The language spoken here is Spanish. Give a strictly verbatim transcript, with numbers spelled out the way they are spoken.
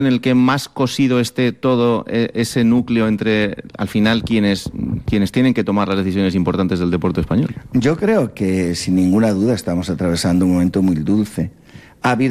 en el que más cosido esté todo ese núcleo entre, al final, quienes, quienes tienen que tomar las decisiones importantes del deporte español? Yo creo que, sin ninguna duda, estamos atravesando un momento muy dulce. Ha habido